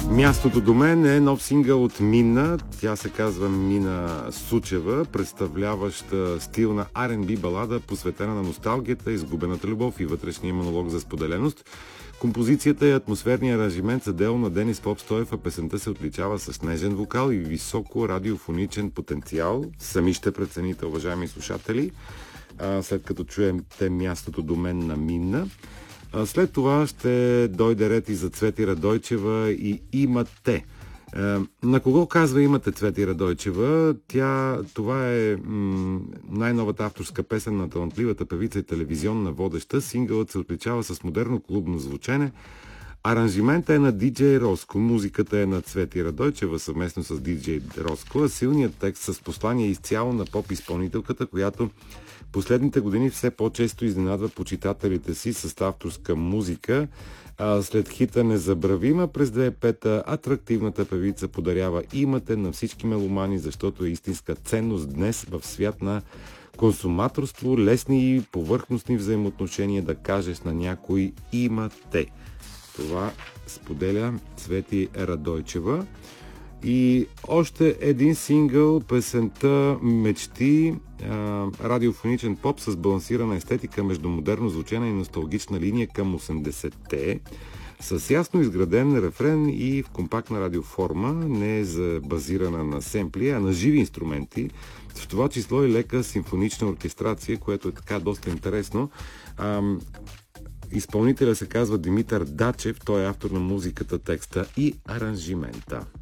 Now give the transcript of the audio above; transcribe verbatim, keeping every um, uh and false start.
Мястото до мен е нов сингъл от Мина. Тя се казва Мина Сучева, представляваща стилна Ар енд Би балада, посветена на носталгията, изгубената любов и вътрешния монолог за споделеност. Композицията и атмосферния аранжимент са дело на Денис Попстоев, а песента се отличава с нежен вокал и високо радиофоничен потенциал. Сами ще прецените, уважаеми слушатели, след като чуем те мястото до мен на Мина. След това ще дойде ред и за Цвети Радойчева и Имате. На кого казва Имате Цвети Радойчева? Тя, това е м- най-новата авторска песен на талантливата певица и телевизионна водеща. Сингълът се отличава с модерно клубно звучене. Аранжиментът е на диджей Роско, музиката е на Цвети Радойчева съвместно с диджей Роско, а силният текст с послание изцяло на поп-изпълнителката, която последните години все по-често изненадва почитателите си с авторска музика. А след хита Незабравима през две хиляди и пета атрактивната певица подарява Имате на всички меломани, защото е истинска ценност днес в свят на консуматорство, лесни и повърхностни взаимоотношения да кажеш на някой Имате. Това споделя Цвети Радойчева. И още един сингъл, песента Мечти, радиофоничен поп с балансирана естетика между модерно звучена и носталгична линия към осемдесетте, с ясно изграден рефрен и в компактна радиоформа, не е за базирана на семпли, а на живи инструменти, в това число и лека симфонична оркестрация, което е така доста интересно. Изпълнителя се казва Димитър Дачев, той е автор на музиката, текста и аранжимента.